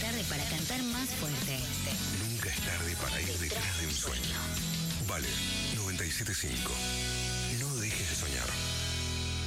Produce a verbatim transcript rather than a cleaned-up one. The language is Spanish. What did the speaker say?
tarde para cantar más fuerte. Nunca es tarde para ir detrás de un sueño. Vale, noventa y siete punto cinco.